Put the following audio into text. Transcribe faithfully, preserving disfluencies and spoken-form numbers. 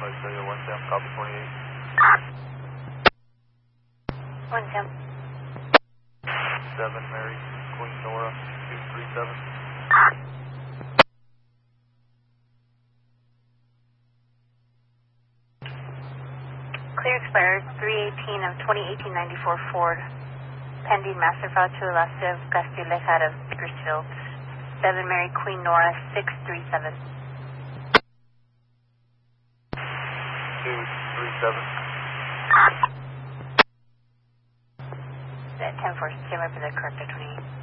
Australia, one ten, copy twenty-eight. one ten. seven Mary, Queen Nora, two three seven. Clear expired three eighteen of twenty eighteen ninety-four Ford. Pending master file to Alaska Castiles out of Bakersfield. seven Mary Queen Nora six three seven. two three seven. ten four, stand by for the corrector twenty-eight.